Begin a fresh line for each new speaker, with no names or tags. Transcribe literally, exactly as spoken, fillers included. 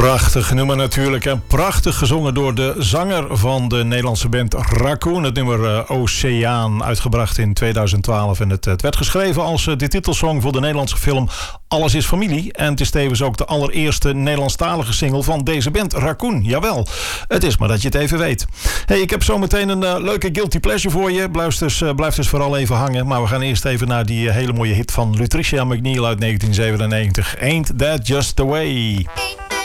Prachtig nummer natuurlijk. En prachtig gezongen door de zanger van de Nederlandse band Raccoon. Het nummer uh, Oceaan, uitgebracht in tweeduizend twaalf. En het, het werd geschreven als uh, de titelsong voor de Nederlandse film Alles is Familie. En het is tevens ook de allereerste Nederlandstalige single van deze band Raccoon. Jawel, het is maar dat je het even weet. Hey, ik heb zometeen een uh, leuke guilty pleasure voor je. Blijf dus, uh, blijf dus vooral even hangen. Maar we gaan eerst even naar die uh, hele mooie hit van Lutricia McNeil uit negentien zevenennegentig. Ain't That Just The Way.